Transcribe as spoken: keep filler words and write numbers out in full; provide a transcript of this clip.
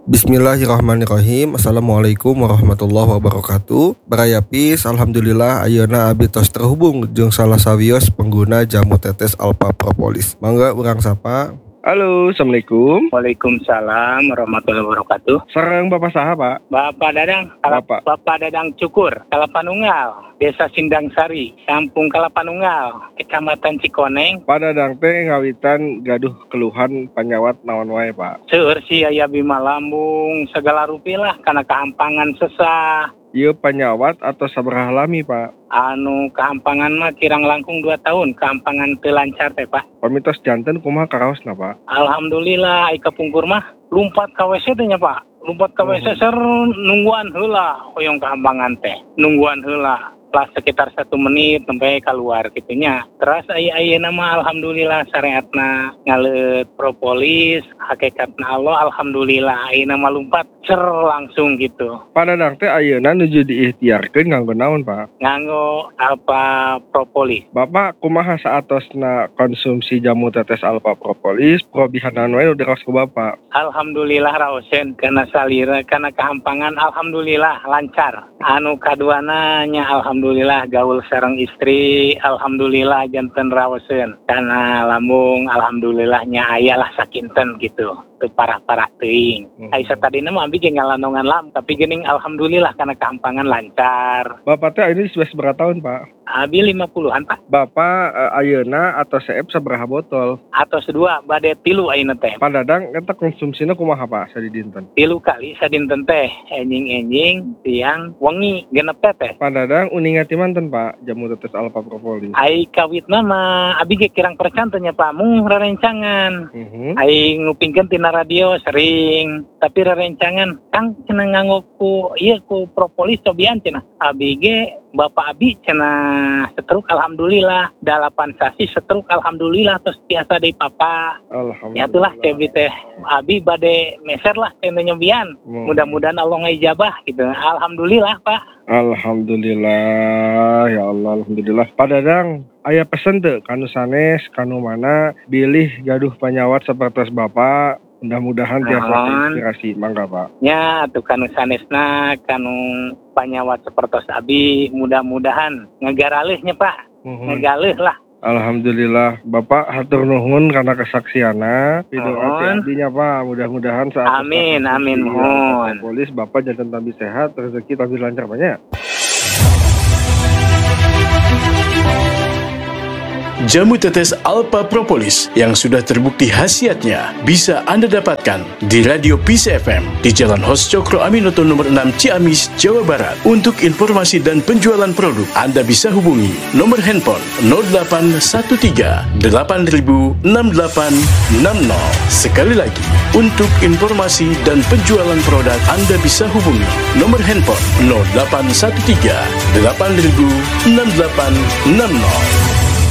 Bismillahirrahmanirrahim. Assalamualaikum warahmatullahi wabarakatuh. Baraya Pis, alhamdulillah ayeuna abi tos terhubung jeung salah sawios pengguna jamu tetes Alpha Propolis. Mangga urang sapa. Halo, assalamualaikum. Waalaikumsalam warahmatullahi wabarakatuh. Sareng Bapak saha, Pak? Bapak Dadang, Kalap, Bapak. Bapak Dadang Cukur, Kalapanunggal, Desa Sindang Sari, Kampung Kalapanunggal, Kecamatan Cikoneng. Pak Dadang teh ngawitan gaduh keluhan panyawat naon wae, Pak? Seueur si aya bima lambung segala rupilah kana kehampangan sesah. Ieu panyawat atau sabaraha lami, Pak? Anu kehampangan mah kirang langkung dua tahun, kehampangan teu lancar teh, Pak. Pamitos janten kumaha karaosna, Pak? Alhamdulillah ai kapungkur mah lumpat ka W C teh nya, Pak. Lumpat ka W C ser nungguan heula hoyong kehampangan teh. Nungguan heula. Pas sekitar satu menit sampai keluar gitunya. Terus ayeuna mah alhamdulillah syariatna ngaleut propolis, hakikatna Allah alhamdulillah ayeuna mah lumpat cer langsung gitu. Pak Dadang teh ayeuna nuju diikhtiarkeun nganggo naon, Pak? Nganggo Alpha Propolis. Bapak kumaha saatosna konsumsi jamu tetes Alpha Propolis, probihanan wae nu diraos ku Bapak? Alhamdulillah raoseun kana salira kana kehampangan alhamdulillah lancar. Anu kaduana nya alhamdulillah gaul sareng istri, alhamdulillah janten raoseun. Kana lambung alhamdulillah nya aya lah sakinten gitu. Teu parah-parah teuing. Hmm. Ai satadina mah abi ge ngalandongan lam, tapi geuning alhamdulillah kana kehampangan lancar. Bapak teh ini sudah seberapa tahun, Pak? Abi lima puluhan, Pak. Bapak uh, ayeuna atau seep sabaraha botol? Atau sedua bade tilu ayeuna teh. Pak Dadang eta konsumsina kumaha, Pak, sadidinten? Tilu kali sadinten teh, enjing-enjing, siang, wengi, genep teh. Pak Dadang uningan ti manten, Pak, jamu tetes Alpha Propolis? Ai kawitna mah abi ge kirang percan teh nya, Pak, mung rarencangan. Uh-huh. Ai ngupingkeun tina radio sering, tapi rarencangan Kang cenah nganggo ku ieu ku propolis cobian cenah. Abi ge Bapak abi cenah setruk alhamdulillah, dalapan sasi setruk alhamdulillah terus biasa deui papa. Alhamdulillah. Ya itulah cebi teh abi bade meser lah cenah nyobian. Hmm. Mudah-mudahan Allah ngijabah gitu. Alhamdulillah, Pak. Alhamdulillah, ya Allah, alhamdulillah. Pak Dadang, aya pesen teu kanu sanes, kanu mana bilih gaduh panyawat sapertos Bapak. Mudah-mudahan tiasa inspirasi, mangga Pak. Ya, atuh kanu sanesna, kanu panyawat sapertos abi, mudah-mudahan ngegaralihnya, Pak. Uh-huh. Ngegalih lah. Alhamdulillah, Bapak hatur nuhun karena kesaksiana. Pidoa abdinya, Pak. Mudah-mudahan saat amin, amin mohon. Polis Bapak jangan tambah sehat, rezeki tambah lancar banyak. Jamu tetes Alpha Propolis yang sudah terbukti khasiatnya bisa Anda dapatkan di Radio Peace F M di Jalan Hos Cokro Aminoto nomor enam Ciamis, Jawa Barat. Untuk informasi dan penjualan produk, Anda bisa hubungi nomor handphone nol delapan satu tiga delapan nol enam delapan enam nol. Sekali lagi, untuk informasi dan penjualan produk, Anda bisa hubungi nomor handphone nol delapan satu tiga delapan nol enam delapan enam nol.